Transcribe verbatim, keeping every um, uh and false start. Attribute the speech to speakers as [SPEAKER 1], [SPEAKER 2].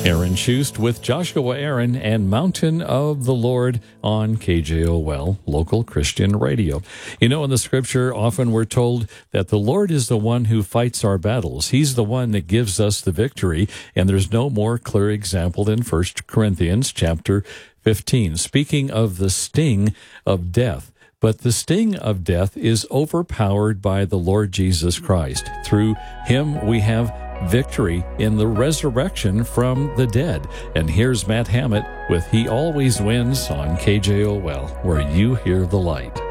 [SPEAKER 1] Aaron Schust with Joshua Aaron and Mountain of the Lord on K J O L, local Christian radio. You know, in the scripture, often we're told that the Lord is the one who fights our battles. He's the one that gives us the victory, and there's no more clear example than First Corinthians chapter fifteen, speaking of the sting of death. But the sting of death is overpowered by the Lord Jesus Christ. Through him we have victory in the resurrection from the dead. And here's Matt Hammett with He Always Wins on K J O L, where you hear the light.